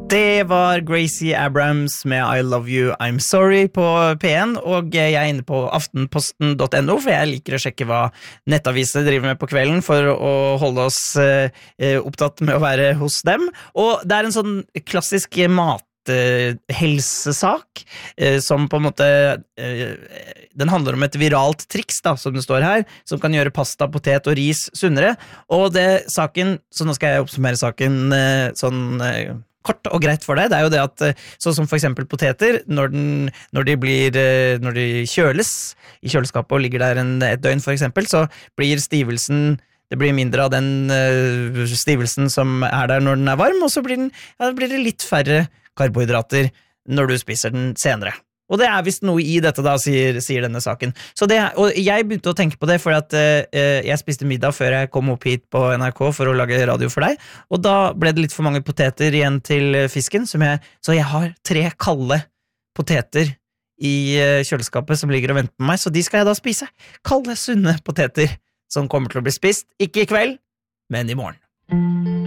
Det var Gracie Abrams med I Love You, I'm Sorry på P1, og jeg inne på aftenposten.no, for jeg liker å sjekke hva nettavisene driver med på kvelden for å holde oss opptatt med å være hos dem. Og det en sånn klassisk helsesak som på en måte den handler om et viralt triks da, som det står her, som kan gjøre pasta, potet og ris sunnere, og det saken, så nå skal jeg oppsummere saken kort og greit for deg, det jo det at sånn som for eksempel poteter, når de kjøles i kjøleskapet og ligger der et døgn for eksempel, så blir stivelsen det blir mindre av den stivelsen som der når den varm, og så blir det litt færre karbohydrater når du spiser den senere. Og det visst noe i dette da, sier denne saken. Og jeg begynte å tenke på det, for at jeg spiste middag før jeg kom opp hit på NRK for å lage radio for deg, og da ble det litt for mange poteter igjen til fisken, så jeg har 3 kalde poteter i kjøleskapet som ligger og venter på meg, så de skal jeg da spise. Kalde, sunne poteter som kommer til å bli spist, ikke i kveld, men i morgen.